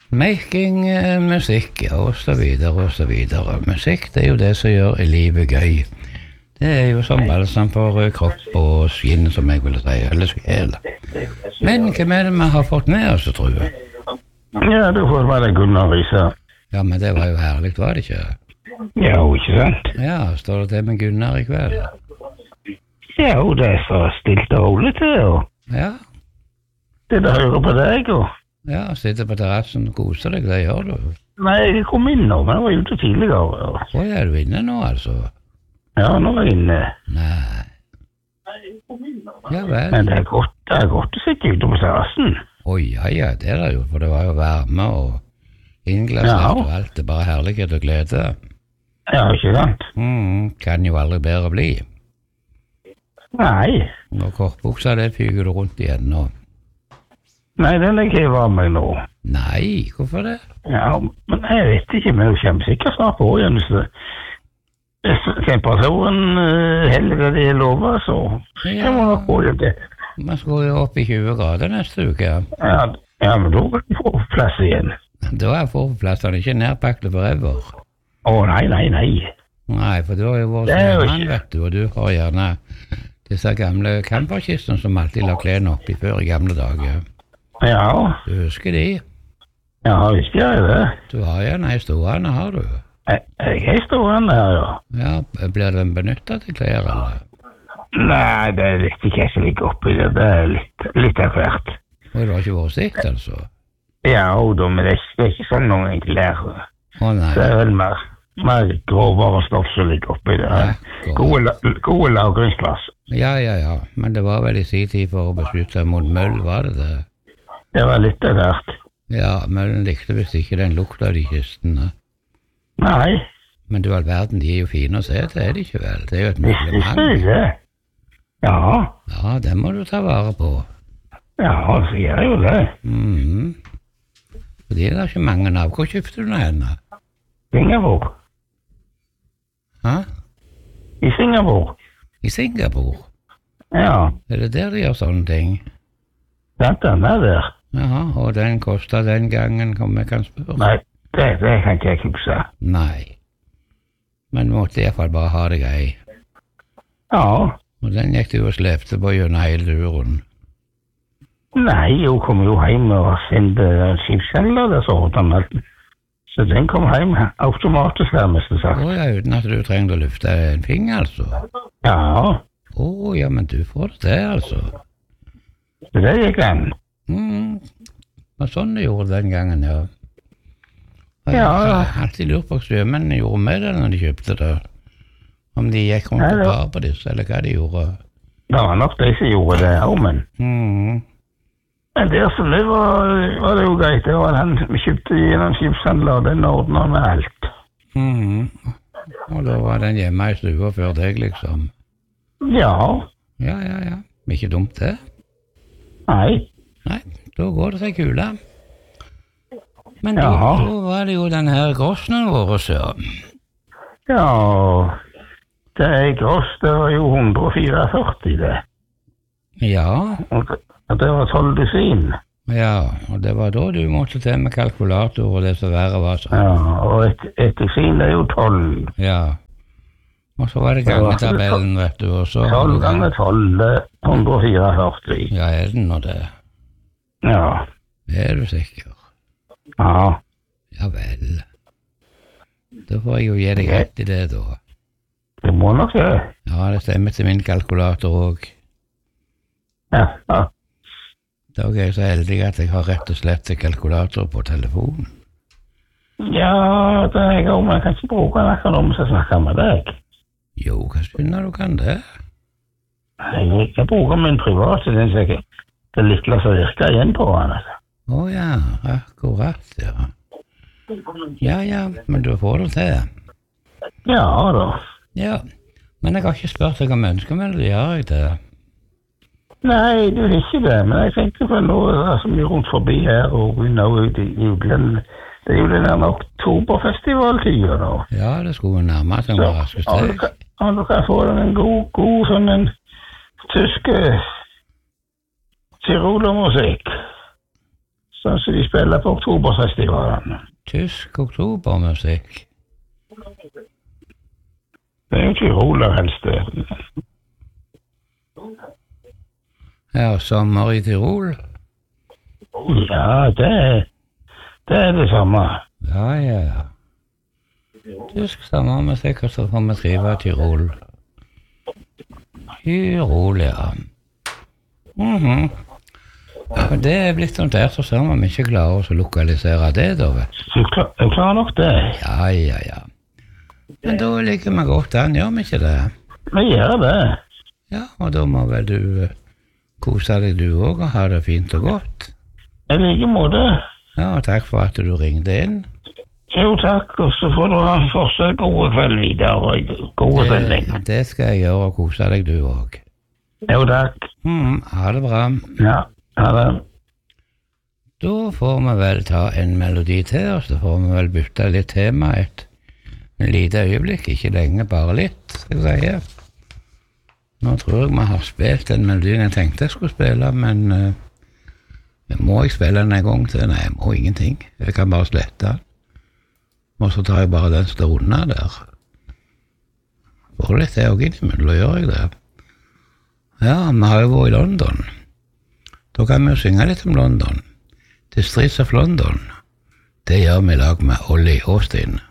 Making musikk, ja, og så videre, og så videre. Musikk, det er jo det som gjør livet gøy. Det er jo som balsam for kropp og skinn, som jeg ville si, eller sjel. Men hvem er det vi har fått med oss, tror jeg? Ja, du får være Gunnar Risa. Ja, men det var jo herlig, var det ikke? Ja, ikke sant? Ja, står det til med Gunnar i kveld? Ja, det er så stilt og rolig til, og Ja, det da hører på deg, og ja, sitter på terrassen og koser deg, det gjør du. nei, jeg kom inn nå, men jeg var ute tidligere. Og Å, er du inne nå, altså? ja, nå er jeg inne. Nei. Ja vel. Men det er godt å sitte ute på terrassen. Å, ja, det er det jo, for det var jo varme og innglassert og alt. Det er bare herlighet og glede. Ja, ikke sant? Kan jo aldri bedre bli. Nei. Og kortbuksa, det fyger du rundt igjen nå. Nei, den legger jeg av meg nå. Nei, hvorfor det? Ja, men jeg vet ikke, men jeg kommer sikkert snart på igjen. Hvis temperaturen heller det jeg lover, så jeg må nok på igjen det. Man skal jo opp i 20 grader neste uke. Ja, men da kan jeg få plass igjen. Da er forplassene ikke nærpakket forever. Å, nei. Nei, for du har jo vært snømann, vet du, og du har gjerne disse gamle camperkistene som alltid la klærne oppi før i gamle dager. Ja. Du husker de? Ja, visst gjør jeg det. Du har gjerne ei stående, har du? Jeg er stående her, ja. Ja, blir den benyttet til klær, eller? Nei, det er litt ikke så like oppi det. Det er litt av hvert. Og du har ikke vært sikt, altså? Ja, men det er ikke sånn noen klær. Å, nei. Det er vel mer grovere stoff som ligger oppi det. Ja, gode lagringsplass. Ja, men det var vel i sin tid for å beslutte mot møll, var det det? Det var litt av hvert. Ja, møllen likte visst ikke den lukta av de kistene. Nei. Men du all verden, de er jo fine å se til, er de ikke vel? Det er jo et muglement. Visst er det. Ja. Ja, det må du ta vare på. Ja, så gjør jeg jo det. Fordi det er ikke mange av. Hvor kjøpte du henne? Singapore. Hæ? I Singapore. I Singapore? Ja. Er det der de gjør sånne ting? Den er der. Jaha, og den kostet den gangen, om jeg kan spørre? Nei, det kan ikke jeg huske. Nei. Men måtte i hvert fall bare ha det grei. Ja. Og den gikk du og slepte på gjennom hele turen. Nei, hun kom jo hjem og sendte skipshandler der så den alt. Så den kom hjem automatisk der, mest sagt. Å ja, uten at du trengte å lufte en finger, altså? Ja. Å, ja, men du får det til, altså. Det gikk an. Og sånn det gjorde den gangen, ja. Jeg Ja. har alltid lurt på hva sjømennene gjorde med det når de kjøpte det. Om de gikk rundt og bar på disse, eller hva de gjorde. Det var nok de som gjorde det her, men der som det var det jo greit. Det var den vi kjøpte gjennom skipshandler, den ordnet med alt. Og da var den hjemme i stua før deg, liksom. Ja. Ja. Ikke dumt, det. Nei, da går det seg kula. Men ja. da var det jo den her grossen vår, så. Ja, det er gross, det var jo 144 det. Ja. Og det var 12 dusin. Ja, og det var da du måtte til med kalkulator og det så verre var så. Ja, og et dusin det er jo 12. Ja. Og så var det gangetabellen, vet du, og så... 12 ganger 12, det er 144. Ja, er den nå det? Ja. Det er du sikker? Ja. Ja vel. Da får jeg jo gi deg rett i det, da. Det må nok det. Ja, det stemmer til min kalkulator også. Ja. Da er jeg så heldig at jeg har rett og slett kalkulator på telefonen. Ja, det er jeg også, men jeg kan ikke bruke den akkurat om jeg snakker med deg. Jo, hva synder du kan det? Jeg bruker min private, den som det lille som virker igjen på den. Altså. Å ja, akkurat, ja. Ja, men du får det til. Ja da. Ja, men jeg har ikke spurt deg om ønskemelodi, har jeg det? Nei, du har ikke det, men jeg tenkte på noe som er rundt forbi her, og nå ute i julen. Det er jo den der oktoberfestivaltida nå. Ja, det skulle nærme seg med raske steg. Og du kan få en god sånn en tysk tyrolermusikk. sånn som de spiller på oktoberfestivalen. Tysk oktobermusikk. Det er jo Tyroler helst det. Ja, sommer i Tyrol. Ja, det er det samme. Ja. Tysk sommermusikk, og så får vi skrive Tyrol. Tyrol, ja. Ja, det er blitt sånn der, så ser vi ikke klarer oss å lokalisere det, da, vet du. Jeg klarer nok det. Ja. Men da ligger vi godt an, gjør vi ikke det? Vi gjør det. Ja, og da må vel du kose deg du også, og ha det fint og godt. I like måte. Ja, og takk for at du ringte inn. Jo, takk, og så får du ha fortsatt gode kveld videre, og gode sending. Det skal jeg gjøre, og kose deg du også. Jo, takk. Ha det bra. Ja, ha det. Da får vi vel ta en melodi til, og så får vi vel bytte litt tema et lite øyeblikk, ikke lenge, bare litt, skal jeg si. Nå tror jeg vi har spilt den melodien jeg tenkte jeg skulle spille, men må jeg spille den en gang til? Nei, jeg må ingenting. Jeg kan bare slette den. Og så tar jeg bare den stående der. Bare litt det også innimellom, gjør jeg det. Ja, vi har jo vært i London. Da kan vi jo synge litt om London. The Streets of London. Det gjør vi i lag med Ollie Austin.